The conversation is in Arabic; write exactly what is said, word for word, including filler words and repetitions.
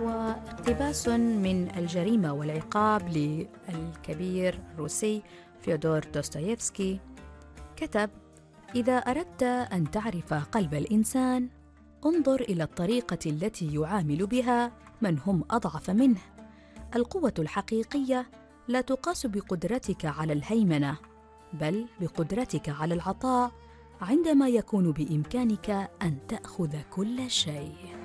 وهو اقتباس من الجريمة والعقاب للكبير الروسي فيودور دوستويفسكي. كتب: إذا أردت أن تعرف قلب الإنسان، انظر إلى الطريقة التي يعامل بها من هم أضعف منه. القوة الحقيقية لا تقاس بقدرتك على الهيمنة، بل بقدرتك على العطاء عندما يكون بإمكانك أن تأخذ كل شيء.